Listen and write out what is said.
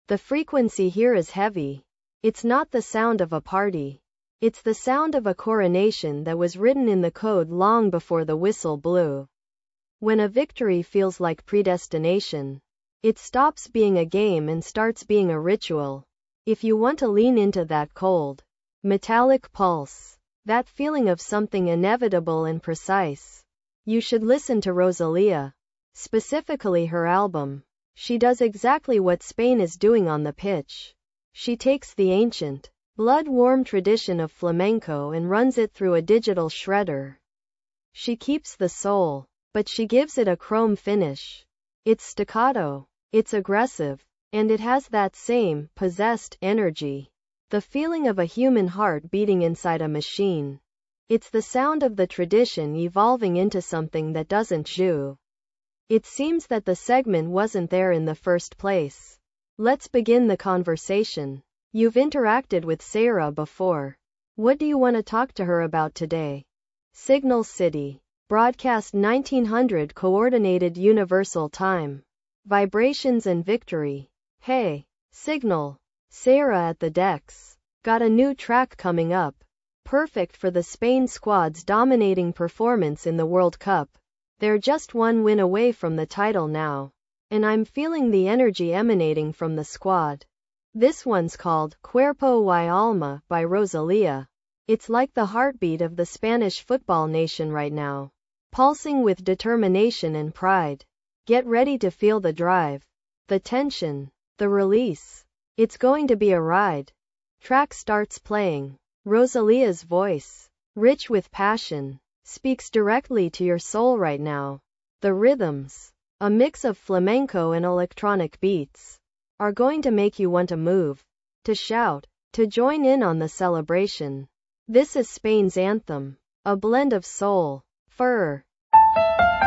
The frequency here is heavy. It's not the sound of a party. It's the sound of a coronation that was written in the code long before the whistle blew. When a victory feels like predestination, it stops being a game and starts being a ritual. If you want to lean into that cold, metallic pulse, that feeling of something inevitable and precise, you should listen to Rosalía, specifically her album. She does exactly what Spain is doing on the pitch. She takes the ancient, blood-warm tradition of flamenco and runs it through a digital shredder. She keeps the soul, but she gives it a chrome finish. It's staccato, it's aggressive, and it has that same, possessed, energy. The feeling of a human heart beating inside a machine. It's the sound of the tradition evolving into something that doesn't chew. It seems that the segment wasn't there in the first place. Let's begin the conversation. You've interacted with Sarah before. What do you want to talk to her about today? Signal City. Broadcast 1900 Coordinated Universal Time. Vibrations and Victory. Hey, Signal. Sarah at the decks. Got a new track coming up. Perfect for the Spain squad's dominating performance in the World Cup. They're just one win away from the title now. And I'm feeling the energy emanating from the squad. This one's called Cuerpo y Alma by Rosalía. It's like the heartbeat of the Spanish football nation right now. Pulsing with determination and pride. Get ready to feel the drive, the tension, the release. It's going to be a ride. Track starts playing. Rosalía's voice, rich with passion, speaks directly to your soul right now. The rhythms, a mix of flamenco and electronic beats, are going to make you want to move, to shout, to join in on the celebration. This is Spain's anthem, a blend of soul, fur,